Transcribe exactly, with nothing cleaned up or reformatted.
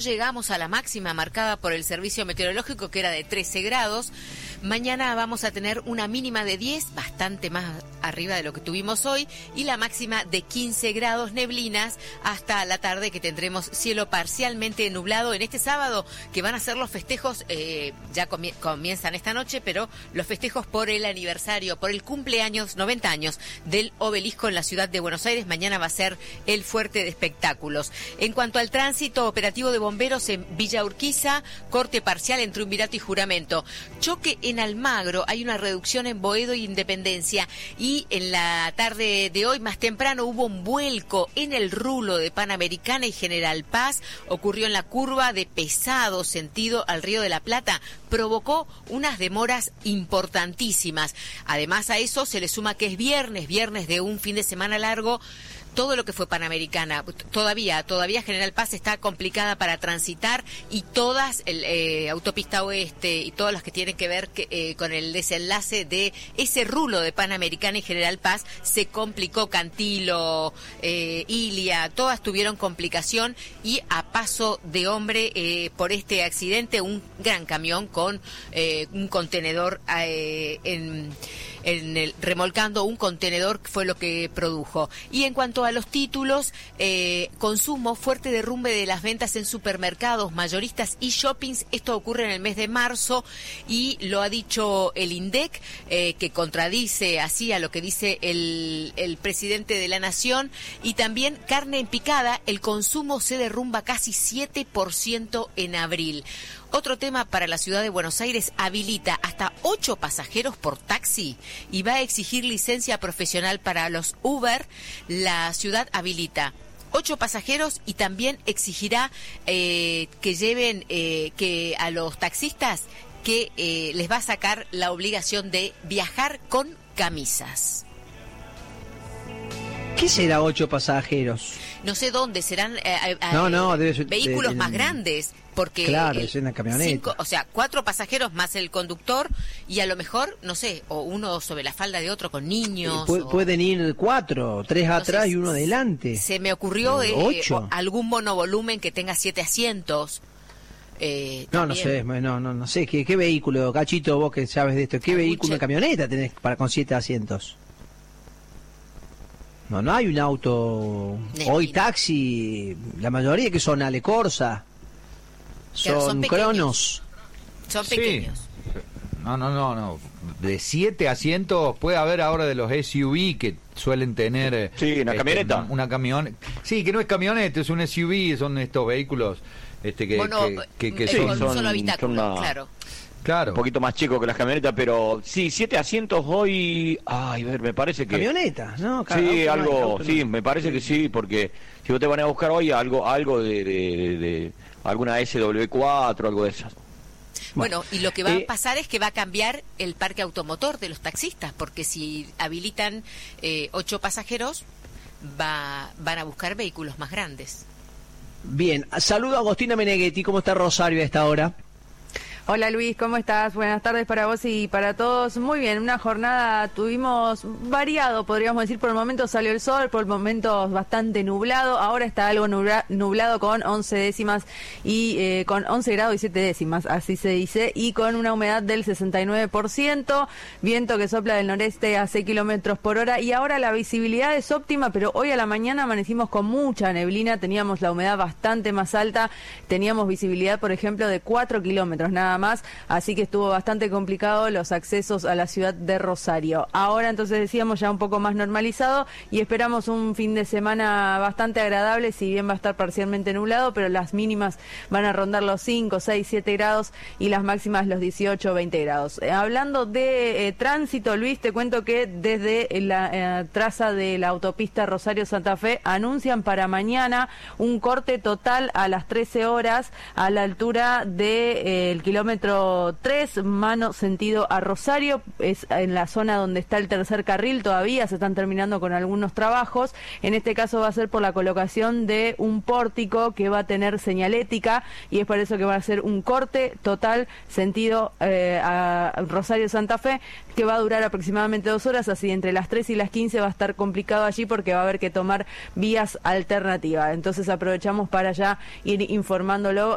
llegamos a la máxima marcada por el servicio meteorológico, que era de trece grados. Mañana vamos a tener una mínima de diez, bastante más arriba de lo que tuvimos hoy, y la máxima de quince grados, neblinas hasta la tarde, que tendremos cielo parcialmente nublado en este sábado, que van a ser los festejos, eh, ya comie- comienzan esta noche, pero los festejos por el aniversario, por el cumpleaños, noventa años del Obelisco en la ciudad de Buenos Aires. Mañana va a ser el fuerte de espectáculos. En cuanto al tránsito, operativo de bomberos en Villa Urquiza, corte parcial entre Triunvirato y Juramento. Choque en Almagro, hay una reducción en Boedo y Independencia. Y en la tarde de hoy, más temprano, hubo un vuelco en el rulo de Panamericana y General Paz. Ocurrió en la curva de Pesado, sentido al Río de la Plata. Provocó unas demoras importantísimas. Además a eso se le suma que es viernes, viernes de un fin de semana largo. Todo lo que fue Panamericana, todavía, todavía General Paz está complicada para transitar, y todas, el, eh, Autopista Oeste y todas las que tienen que ver que, eh, con el desenlace de ese rulo de Panamericana y General Paz, se complicó. Cantilo, eh, Ilia, todas tuvieron complicación, y a paso de hombre eh, por este accidente, un gran camión con eh, un contenedor eh, en... En el, remolcando un contenedor, fue lo que produjo. Y en cuanto a los títulos, eh, consumo, fuerte derrumbe de las ventas en supermercados, mayoristas y shoppings. Esto ocurre en el mes de marzo, y lo ha dicho el INDEC, eh, que contradice así a lo que dice el, el presidente de la Nación. Y también carne en picada, el consumo se derrumba casi siete por ciento en abril. Otro tema para la ciudad de Buenos Aires: habilita hasta ocho pasajeros por taxi y va a exigir licencia profesional para los Uber. La ciudad habilita ocho pasajeros y también exigirá eh, que lleven eh, que a los taxistas que eh, les va a sacar la obligación de viajar con camisas. ¿Qué será ocho pasajeros? No sé dónde serán. Eh, eh, no, no, debe ser vehículos de, de, más grandes. Porque claro, el, es una camioneta. Cinco, o sea, cuatro pasajeros más el conductor, y a lo mejor, no sé, o uno sobre la falda de otro con niños. Pu- o... Pueden ir cuatro, tres atrás sé, y uno adelante. Se me ocurrió eh, ocho. algún monovolumen que tenga siete asientos. Eh, no, no sé, no, no, no sé, ¿qué, qué vehículo, Cachito, vos que sabes de esto, qué vehículo, una camioneta tenés para con siete asientos? No, no hay un auto, Nestina. Hoy taxi, la mayoría que son Ale Corsa. Son, son Cronos. Son pequeños. Sí. No, no, no, no. De siete asientos puede haber ahora de los S U V que suelen tener. Sí, una este, camioneta. Una, una camioneta. Sí, que no es camioneta, es un S U V, son estos vehículos este que, bueno, que, que, que sí, son, son solo habitáculos, son una, claro. Claro. Un poquito más chico que las camionetas, pero sí, siete asientos hoy. Ay, a ver, me parece que. Camionetas, ¿no? Cada sí, algo, no auto, sí, no. Me parece que sí, porque si vos te van a buscar hoy algo, algo de, de, de, de alguna S W cuatro, algo de esas. Bueno, y lo que va eh, a pasar es que va a cambiar el parque automotor de los taxistas, porque si habilitan eh, ocho pasajeros, va, van a buscar vehículos más grandes. Bien, saludo a Agostina Meneghetti. ¿Cómo está Rosario a esta hora? Hola Luis, ¿cómo estás? Buenas tardes para vos y para todos. Muy bien, una jornada tuvimos variado, podríamos decir. Por el momento salió el sol, por el momento bastante nublado. Ahora está algo nubla, nublado con once décimas y eh, con once grados y siete décimas, así se dice, y con una humedad del sesenta y nueve por ciento, viento que sopla del noreste a seis kilómetros por hora, y ahora la visibilidad es óptima, pero hoy a la mañana amanecimos con mucha neblina, teníamos la humedad bastante más alta, teníamos visibilidad, por ejemplo, de cuatro kilómetros nada más, así que estuvo bastante complicado los accesos a la ciudad de Rosario. Ahora entonces decíamos ya un poco más normalizado y esperamos un fin de semana bastante agradable, si bien va a estar parcialmente nublado, pero las mínimas van a rondar los cinco, seis, siete grados y las máximas los dieciocho, veinte grados. Eh, hablando de eh, tránsito, Luis, te cuento que desde la eh, traza de la autopista Rosario-Santa Fe anuncian para mañana un corte total a las trece horas a la altura del de, eh, kilómetro tres, mano sentido a Rosario. Es en la zona donde está el tercer carril, todavía se están terminando con algunos trabajos. En este caso va a ser por la colocación de un pórtico que va a tener señalética, y es por eso que va a ser un corte total sentido eh, a Rosario-Santa Fe, que va a durar aproximadamente dos horas, así entre las tres y las quince va a estar complicado allí porque va a haber que tomar vías alternativas. Entonces aprovechamos para ya ir informándolo